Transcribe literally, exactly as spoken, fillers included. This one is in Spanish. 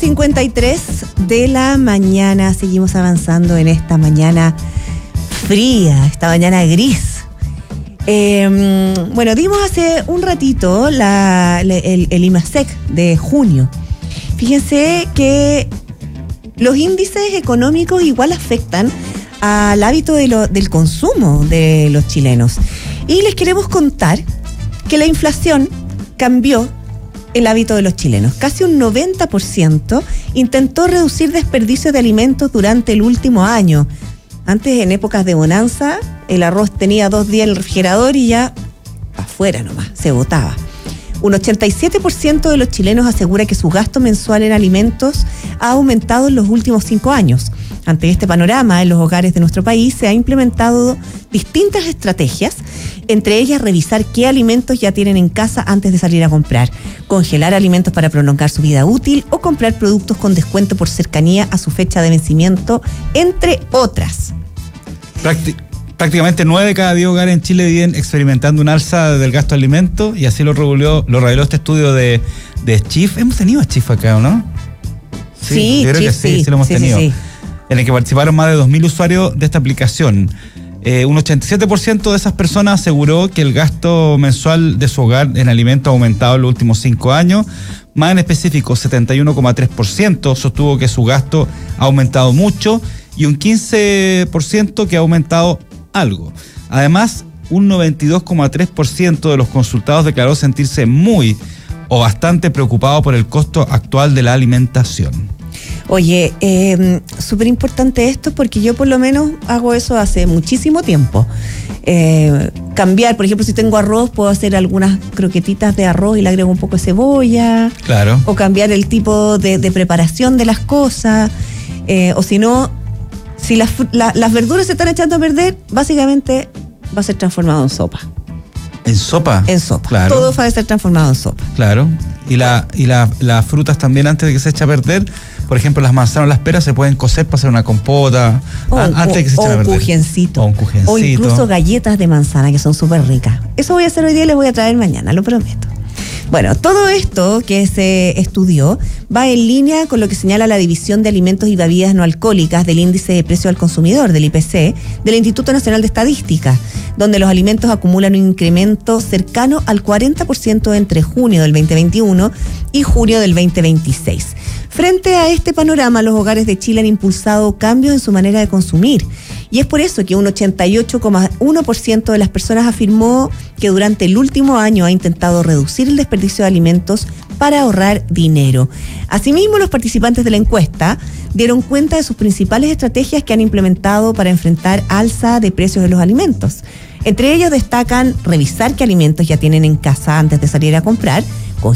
cincuenta y tres de la mañana. Seguimos avanzando en esta mañana fría, esta mañana gris. Eh, bueno, dimos hace un ratito la, el, el IMASEC de junio. Fíjense que los índices económicos igual afectan al hábito de lo, del consumo de los chilenos. Y les queremos contar que la inflación cambió el hábito de los chilenos. Casi un noventa por ciento intentó reducir desperdicio de alimentos durante el último año. Antes, en épocas de bonanza, el arroz tenía dos días en el refrigerador y ya afuera nomás, se botaba. Un ochenta y siete por ciento de los chilenos asegura que su gasto mensual en alimentos ha aumentado en los últimos cinco años. Ante este panorama, en los hogares de nuestro país se han implementado distintas estrategias, entre ellas revisar qué alimentos ya tienen en casa antes de salir a comprar, congelar alimentos para prolongar su vida útil o comprar productos con descuento por cercanía a su fecha de vencimiento, entre otras. Prácti- prácticamente nueve de cada diez hogares en Chile viven experimentando un alza del gasto de alimentos, y así lo reveló, lo reveló este estudio de, de Chif. Hemos tenido a Chif acá, ¿o no? Sí, sí, yo creo Chif, que sí, sí, sí lo hemos sí, tenido. Sí, sí. En el que participaron más de dos mil usuarios de esta aplicación. Eh, un ochenta y siete por ciento de esas personas aseguró que el gasto mensual de su hogar en alimentos ha aumentado en los últimos cinco años. Más en específico, setenta y uno coma tres por ciento sostuvo que su gasto ha aumentado mucho, y un quince por ciento que ha aumentado algo. Además, un noventa y dos coma tres por ciento de los consultados declaró sentirse muy o bastante preocupado por el costo actual de la alimentación. Oye, eh, súper importante esto, porque yo por lo menos hago eso hace muchísimo tiempo. Eh, cambiar, por ejemplo, si tengo arroz, puedo hacer algunas croquetitas de arroz y le agrego un poco de cebolla. Claro. O cambiar el tipo de, de preparación de las cosas. Eh, o si no, si las, la, las verduras se están echando a perder, básicamente va a ser transformado en sopa. ¿En sopa? En sopa. Claro. Todo va a ser transformado en sopa. Claro. Y, la, y la, las frutas también, antes de que se eche a perder, por ejemplo, las manzanas o las peras se pueden cocer para hacer una compota, o a, un, antes de que se echen a perder. Cujencito. O un cujencito. O incluso galletas de manzana, que son súper ricas. Eso voy a hacer hoy día y les voy a traer mañana, lo prometo. Bueno, todo esto que se estudió va en línea con lo que señala la División de Alimentos y Bebidas No Alcohólicas del Índice de Precio al Consumidor, del I P C, del Instituto Nacional de Estadística, donde los alimentos acumulan un incremento cercano al cuarenta por ciento entre junio del veinte veintiuno y junio del veinte veintiséis. Frente a este panorama, los hogares de Chile han impulsado cambios en su manera de consumir. Y es por eso que un ochenta y ocho coma uno por ciento de las personas afirmó que durante el último año ha intentado reducir el desperdicio de alimentos para ahorrar dinero. Asimismo, los participantes de la encuesta dieron cuenta de sus principales estrategias que han implementado para enfrentar alza de precios de los alimentos. Entre ellos destacan revisar qué alimentos ya tienen en casa antes de salir a comprar,